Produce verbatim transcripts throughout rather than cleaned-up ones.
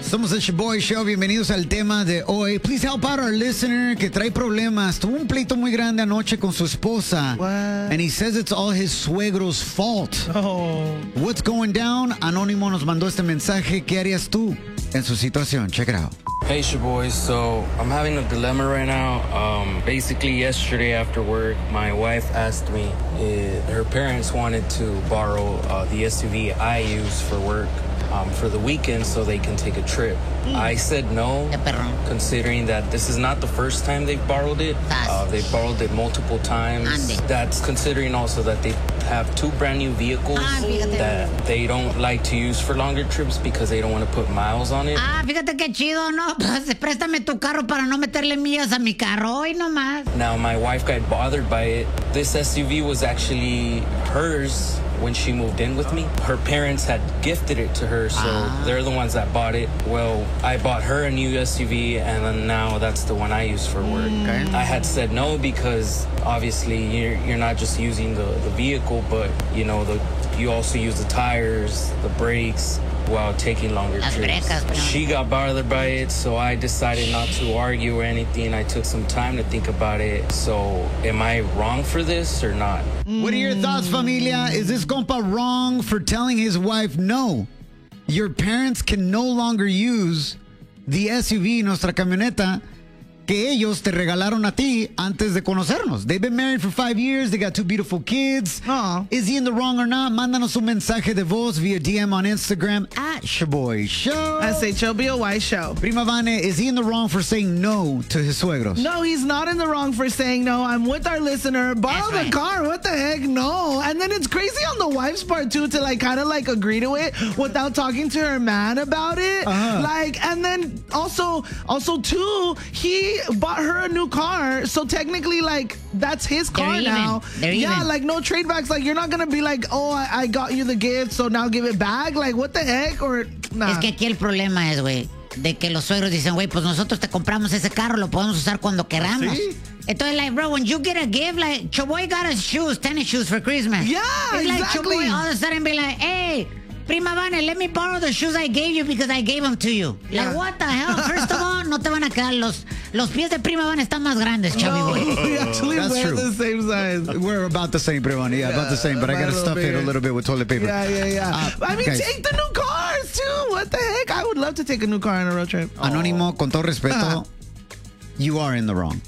Somos el Shaboy Show. Bienvenidos al tema de hoy. Please help out our listener que trae problemas. Tuvo un pleito muy grande anoche con su esposa. What? And he says it's all his suegro's fault. Oh. What's going down? Anónimo nos mandó este mensaje. ¿Qué harías tú en su situación? Check it out. Hey, Shaboy. So I'm having a dilemma right now. Um, basically, yesterday after work, my wife asked me if her parents wanted to borrow uh, the S U V I use for work um, for the weekend so they can take a trip. Mm. I said no, considering that this is not the first time they've borrowed it. Uh, they've borrowed it multiple times. Ande. That's considering also that they have two brand new vehicles Ah, fíjate. that they don't like to use for longer trips because they don't want to put miles on it. Ah, fíjate qué chido, ¿no? Pues préstame tu carro para no meterle millas a mi carro hoy nomás. Now, my wife got bothered by it. This S U V was actually hers when she moved in with me. Her parents had gifted it to her, so Ah. they're the ones that bought it. Well, I bought her a new S U V, and then now that's the one I use for work. Okay. I had said no because obviously you're, you're not just using the, the vehicle, but you know, the you also use the tires, the brakes, while taking longer Las trips. brecas, pero- She got bothered by it, so I decided not to argue or anything. I took some time to think about it. So, am I wrong for this or not? What are your thoughts, familia? Is this compa wrong for telling his wife no? Your parents can no longer use the S U V, nuestra camioneta, que ellos te regalaron a ti antes de conocernos. They've been married for five years. They got two beautiful kids. Aw. Is he in the wrong or not? Mándanos un mensaje de voz via D M on Instagram at Shaboy Show. S H O B O Y show. Prima Vane, is he in the wrong for saying no to his suegros? No, he's not in the wrong for saying no. I'm with our listener. Borrow That's the right. car. What the heck? No. And then it's crazy on the wife's part too to like kind of like agree to it without talking to her man about it. Uh-huh. Like, and then also, also too, he bought her a new car. So technically, like, that's his car They're even. now. They're yeah, even. like no trade backs. Like, you're not gonna be like, oh, I, I got you the gift, so now give it back. Like, what the heck? Or nah. Es que aquí el problema es, güey, de que los suegros dicen, güey, pues nosotros te compramos ese carro, lo podemos usar cuando queramos. ¿Sí? Entonces, like, bro, when you get a gift, like, Choboy got us shoes, tennis shoes for Christmas. Yeah, it's like exactly. Choboy all of a sudden be like, hey, Prima Vane, let me borrow the shoes I gave you because I gave them to you. Yeah. Like, what the hell? First of all, no te van a quedar los, los pies de Prima Vane están más grandes, Chavi, No, boy. we actually That's wear true. the same size. We're about the same, Prima Vane. Yeah, about the same, but I by gotta a little stuff it a bigger. little bit with toilet paper. Yeah, yeah, yeah. Uh, I mean, guys. take the new cars too. What the heck? I would love to take a new car on a road trip. Anónimo, con todo respeto, Ah. you are in the wrong.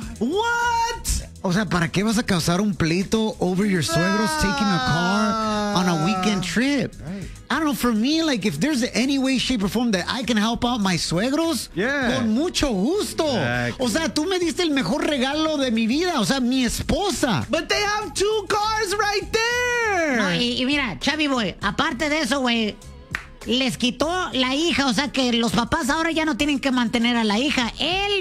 What? O sea, ¿para qué vas a causar un pleito over your suegros taking a car on a weekend trip? I don't know, for me, like, if there's any way, shape, or form that I can help out my suegros, Yeah. con mucho gusto. Exactly. O sea, tú me diste el mejor regalo de mi vida, o sea, mi esposa. But they have two cars right there. No, y, y mira, Chavi, boy, aparte de eso, güey, les quitó la hija, o sea que los papás ahora ya no tienen que mantener a la hija. Él